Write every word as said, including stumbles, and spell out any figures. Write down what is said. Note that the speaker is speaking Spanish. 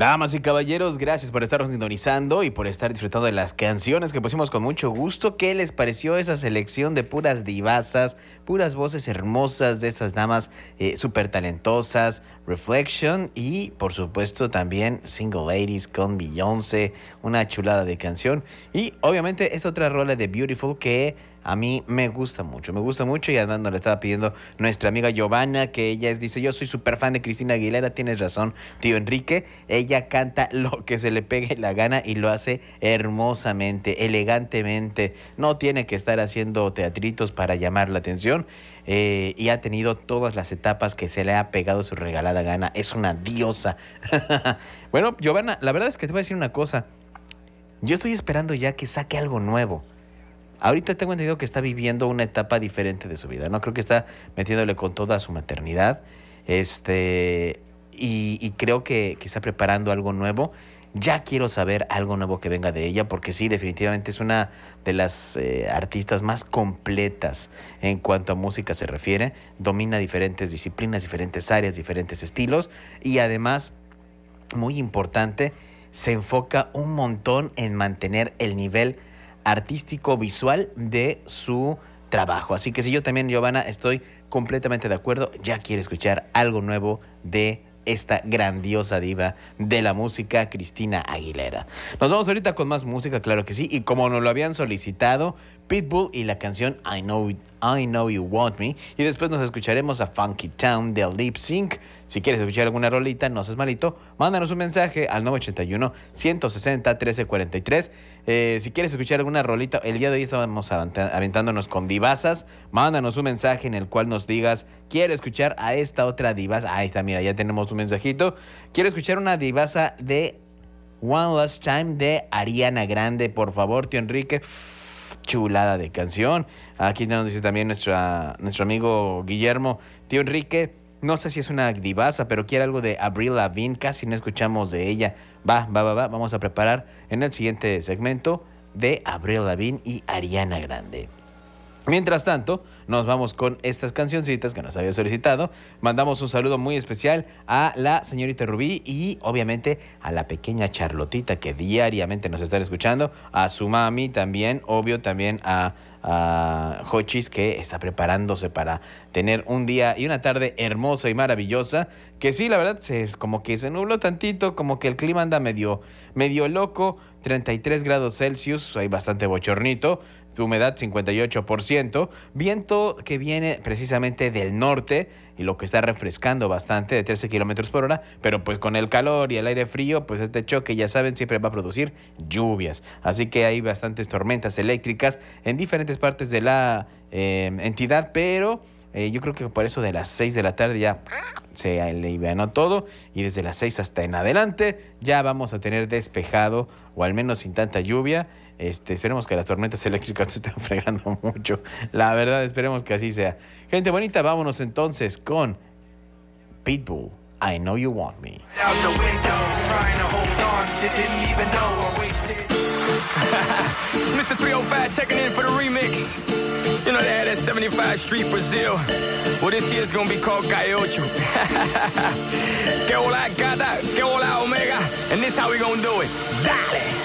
Damas y caballeros, gracias por estarnos sintonizando y por estar disfrutando de las canciones que pusimos con mucho gusto. ¿Qué les pareció esa selección de puras divasas, puras voces hermosas de estas damas eh, súper talentosas? Reflection y, por supuesto, también Single Ladies con Beyoncé, una chulada de canción. Y, obviamente, esta otra rola de Beautiful que a mí me gusta mucho, me gusta mucho y además nos le estaba pidiendo nuestra amiga Giovanna, que ella es, dice, yo soy súper fan de Cristina Aguilera, tienes razón, tío Enrique, ella canta lo que se le pegue la gana y lo hace hermosamente, elegantemente, no tiene que estar haciendo teatritos para llamar la atención. Eh, y ha tenido todas las etapas que se le ha pegado su regalada gana, es una diosa. Bueno, Giovanna, la verdad es que te voy a decir una cosa, yo estoy esperando ya que saque algo nuevo. Ahorita tengo entendido que está viviendo una etapa diferente de su vida, ¿no? Creo que está metiéndole con toda su maternidad. Este. Y, y creo que, que está preparando algo nuevo. Ya quiero saber algo nuevo que venga de ella, porque sí, definitivamente es una de las eh, artistas más completas en cuanto a música se refiere. Domina diferentes disciplinas, diferentes áreas, diferentes estilos. Y además, muy importante, se enfoca un montón en mantener el nivel artístico visual de su trabajo. Así que si yo también, Giovanna, estoy completamente de acuerdo, ya quiero escuchar algo nuevo de esta grandiosa diva de la música, Cristina Aguilera. Nos vamos ahorita con más música, claro que sí, y como nos lo habían solicitado, Pitbull y la canción I Know, I Know You Want Me, y después nos escucharemos a Funky Town de Lip Sync. Si quieres escuchar alguna rolita, no seas malito, mándanos un mensaje al nueve ocho uno, uno seis cero, uno tres cuatro tres. Eh, si quieres escuchar alguna rolita, el día de hoy estábamos aventándonos con divasas, mándanos un mensaje en el cual nos digas, quiero escuchar a esta otra divasa. Ahí está, mira, ya tenemos un mensajito. Quiero escuchar una divasa de One Last Time de Ariana Grande, por favor, tío Enrique. Chulada de canción. Aquí nos dice también nuestra, nuestro amigo Guillermo, tío Enrique, no sé si es una divasa, pero quiere algo de Avril Lavigne, casi no escuchamos de ella. Va, va, va, va, vamos a preparar en el siguiente segmento de Avril Lavigne y Ariana Grande. Mientras tanto, nos vamos con estas cancioncitas que nos había solicitado. Mandamos un saludo muy especial a la señorita Rubí y obviamente a la pequeña Charlotita que diariamente nos está escuchando. A su mami también, obvio también a, a Jochis que está preparándose para tener un día y una tarde hermosa y maravillosa. Que sí, la verdad, se, como que se nubló tantito, como que el clima anda medio, medio loco. treinta y tres grados Celsius, hay bastante bochornito. Humedad cincuenta y ocho por ciento, viento que viene precisamente del norte y lo que está refrescando bastante de trece kilómetros por hora, pero pues con el calor y el aire frío, pues este choque, ya saben, siempre va a producir lluvias. Así que hay bastantes tormentas eléctricas en diferentes partes de la eh, entidad, pero eh, yo creo que por eso de las seis de la tarde ya se alivianó todo y desde las seis hasta en adelante ya vamos a tener despejado o al menos sin tanta lluvia. Este, esperemos que las tormentas eléctricas no estén fregando mucho. La verdad, esperemos que así sea. Gente bonita, vámonos entonces con Pitbull, I Know You Want Me. Out the window, trying to hold on to didn't even know I wasted. It's Mister three oh five checking in for the remix. You know they had that seventy-five Street Brazil. Well, this year's gonna be called Calle Ocho. Que hola gata, que hola omega. And this how we gonna do it. Dale.